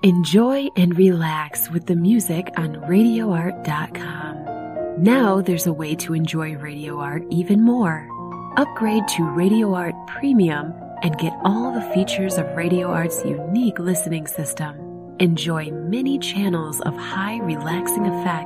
Enjoy and relax with the music on RadioArt.com. Now there's a way to enjoy Radio Art even more. Upgrade to Radio Art Premium and get all the features of Radio Art's unique listening system. Enjoy many channels of high relaxing effects